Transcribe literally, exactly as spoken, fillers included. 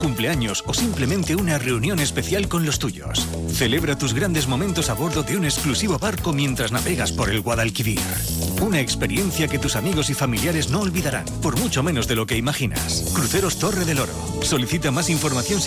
cumpleaños o simplemente una reunión especial con los tuyos. Celebra tus grandes momentos a bordo de un exclusivo barco mientras navegas por el Guadalquivir. Una experiencia que tus amigos y familiares no olvidarán, por mucho menos de lo que imaginas. Cruceros Torre del Oro. Solicita más información si